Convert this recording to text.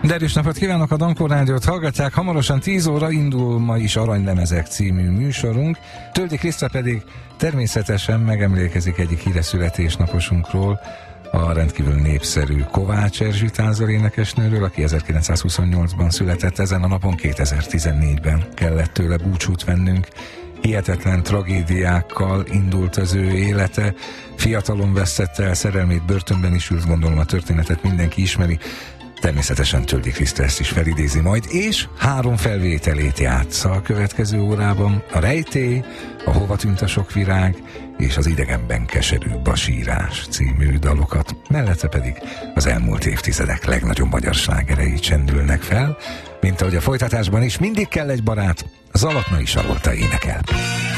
Derűs napot kívánok, a Dankó Rádiót hallgatják. Hamarosan 10 óra indul ma is Aranylemezek című műsorunk. Töldi Kriszta pedig természetesen megemlékezik egyik híres születésnaposunkról, a rendkívül népszerű Kovács Erzsi táncdalénekesnőről, aki 1928-ban született. Ezen a napon 2014-ben kellett tőle búcsút vennünk. Hihetetlen tragédiákkal indult az ő élete. Fiatalon vesztette el szerelmét, börtönben is ült, gondolom a történetet mindenki ismeri. Természetesen Töldi Kriszta ezt is felidézi majd, és 3 felvételét játsza a következő órában: a Rejtély, a Hova tűnt a sok virág és az Idegenben keserűbb a sírás című dalokat. Mellette pedig az elmúlt évtizedek legnagyobb magyar slágerei csendülnek fel, mint ahogy a folytatásban is mindig kell egy barát, Zalatnai Sarolta énekel.